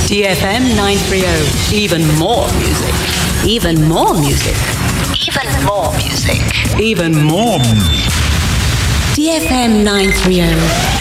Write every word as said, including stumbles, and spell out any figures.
D F M nine thirty. Even more music. Even more music. Even more music. Even more music. D F M nine thirty.